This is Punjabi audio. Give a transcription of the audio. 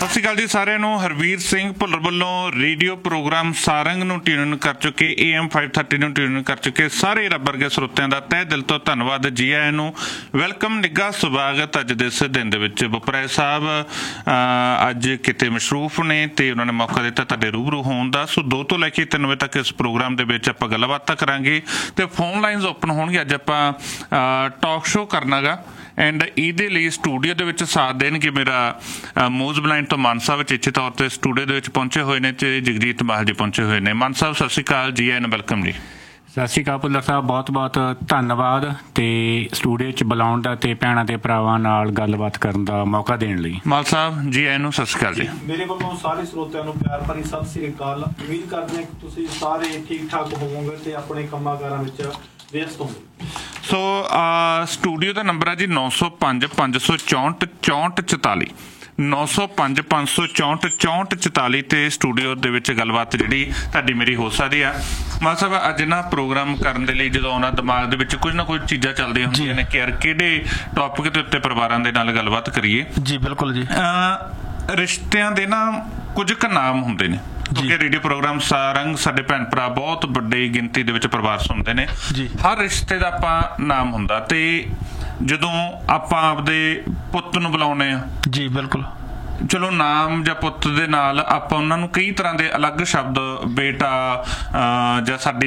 ਸਤਿ ਸ਼੍ਰੀ ਅਕਾਲ ਜੀ ਸਾਰਿਆਂ ਨੂੰ। ਹਰਵੀਰ ਸਿੰਘ ਭੁੱਲਰ ਵੱਲੋਂ ਰੇਡੀਓ ਪ੍ਰੋਗਰਾਮ ਸਾਰੰਗ ਨੂੰ ਟਿਊਨ ਕਰ ਚੁੱਕੇ, AM 530 ਨੂੰ ਟਿਊਨ ਕਰ ਚੁੱਕੇ ਸਾਰੇ ਰੱਬ ਵਰਗੇ ਸਰੋਤਿਆਂ ਦਾ ਤਹਿ ਦਿਲ ਤੋਂ ਧੰਨਵਾਦ। ਜੀ ਆਇਆਂ ਨੂੰ, ਵੈਲਕਮ, ਨਿੱਘਾ ਸਵਾਗਤ। ਅੱਜ ਦੇ ਇਸ ਦਿਨ ਦੇ ਵਿੱਚ ਬੁਪਰਾਏ ਸਾਹਿਬ ਅੱਜ ਕਿਤੇ ਮਸ਼ਰੂਫ ਨੇ ਅਤੇ ਉਹਨਾਂ ਨੇ ਮੌਕਾ ਦਿੱਤਾ ਤੁਹਾਡੇ ਰੂਬਰੂ ਹੋਣ ਦਾ। ਸੋ 2 ਤੋਂ ਲੈ ਕੇ 3 ਵਜੇ ਤੱਕ ਇਸ ਪ੍ਰੋਗਰਾਮ ਦੇ ਵਿੱਚ ਆਪਾਂ ਗੱਲਬਾਤ ਕਰਾਂਗੇ ਅਤੇ ਫੋਨ ਲਾਈਨਸ ਓਪਨ ਹੋਣਗੇ। ਅੱਜ ਆਪਾਂ ਟਾਕ ਸ਼ੋਅ ਕਰਨਾ ਗਾ ਐਂਡ ਇਹਦੇ ਲਈ ਸਟੂਡੀਓ ਦੇ ਵਿੱਚ ਸਾਥ ਦੇਣਗੇ ਮੇਰਾ ਮੂਜ਼ ਬਲਾਈਂਡ ਤੋਂ ਮਾਨ ਸਾਹਿਬ ਚੇਚੇ ਤੌਰ 'ਤੇ ਸਟੂਡੀਓ ਦੇ ਵਿੱਚ ਪਹੁੰਚੇ ਹੋਏ ਨੇ ਅਤੇ ਜਗਜੀਤ ਮਾਹਲ ਜੀ ਪਹੁੰਚੇ ਹੋਏ ਨੇ। ਮਾਨ ਸਾਹਿਬ ਸਤਿ ਸ਼੍ਰੀ ਅਕਾਲ, ਜੀ ਆਇਆਂ ਨੂੰ, ਵੈਲਕਮ ਜੀ। ਸਤਿ ਸ਼੍ਰੀ ਅਕਾਲ ਭੁੱਲਰ ਸਾਹਿਬ, ਬਹੁਤ ਬਹੁਤ ਧੰਨਵਾਦ ਅਤੇ ਸਟੂਡੀਓ 'ਚ ਬੁਲਾਉਣ ਦਾ ਅਤੇ ਭੈਣਾਂ ਦੇ ਭਰਾਵਾਂ ਨਾਲ ਗੱਲਬਾਤ ਕਰਨ ਦਾ ਮੌਕਾ ਦੇਣ ਲਈ। ਮਾਲ ਸਾਹਿਬ ਜੀ ਆਇਆਂ ਨੂੰ, ਸਤਿ ਸ਼੍ਰੀ ਅਕਾਲ ਜੀ। ਮੇਰੇ ਵੱਲੋਂ ਸਾਰੇ ਸਰੋਤਿਆਂ ਨੂੰ ਪਿਆਰ ਭਰੀ ਸਤਿ ਸ਼੍ਰੀ ਅਕਾਲ। ਉਮੀਦ ਕਰਦੇ ਹਾਂ ਕਿ ਤੁਸੀਂ ਸਾਰੇ ਠੀਕ ਠਾਕ ਹੋਵੋਗੇ ਅਤੇ ਆਪਣੇ ਕੰਮਾਂ ਕਾਰਾਂ ਵਿੱਚ ਵਿਅਸਤ ਹੋਵੋਗੇ। ਸੋ ਸਟੂਡੀਓ ਦਾ ਨੰਬਰ ਹੈ ਜੀ 905 564 6444 905 564 6444 ਅਤੇ ਸਟੂਡੀਓ ਦੇ ਵਿੱਚ ਗੱਲਬਾਤ ਜਿਹੜੀ ਤੁਹਾਡੀ ਮੇਰੀ ਹੋ ਸਕਦੀ ਆ। ਮਾਨ ਸਾਹਿਬ ਅੱਜ ਨਾ ਪ੍ਰੋਗਰਾਮ ਕਰਨ ਦੇ ਲਈ ਜਦੋਂ ਆਉਣਾ ਦਿਮਾਗ ਦੇ ਵਿੱਚ ਕੁਝ ਨਾ ਕੁਝ ਚੀਜ਼ਾਂ ਚੱਲਦੀਆਂ ਹੁੰਦੀਆਂ ਨੇ ਕਿ ਯਾਰ ਕਿਹੜੇ ਟੌਪਿਕ ਦੇ ਉੱਤੇ ਪਰਿਵਾਰਾਂ ਦੇ ਨਾਲ ਗੱਲਬਾਤ ਕਰੀਏ। ਜੀ ਬਿਲਕੁਲ ਜੀ। ਰਿਸ਼ਤਿਆਂ ਦੇ ਨਾ ਕੁਝ ਕੁ ਨਾਮ ਹੁੰਦੇ ਨੇ ਕਿਉਂਕਿ ਰੇਡੀਓ ਪ੍ਰੋਗਰਾਮ ਸਾਰੰਗ ਸਾਡੇ ਭੈਣ ਭਰਾ ਬਹੁਤ ਵੱਡੀ ਗਿਣਤੀ ਦੇ ਵਿੱਚ ਪਰਿਵਾਰ ਸੁਣਦੇ ਨੇ। ਹਰ ਰਿਸ਼ਤੇ ਦਾ ਆਪਾਂ ਨਾਮ ਹੁੰਦਾ ਅਤੇ ਜਦੋਂ ਆਪਾਂ ਆਪਦੇ ਪੁੱਤ ਨੂੰ ਬੁਲਾਉਂਦੇ ਹਾਂ ਜੀ ਬਿਲਕੁਲ, ਚਲੋ ਨਾਮ ਜਾਂ ਪੁੱਤ ਦੇ ਨਾਲ ਆਪਾਂ ਉਹਨਾਂ ਨੂੰ ਕਈ ਤਰ੍ਹਾਂ ਦੇ ਅਲੱਗ ਸ਼ਬਦ, ਬੇਟਾ ਜਾਂ ਸਾਡੀ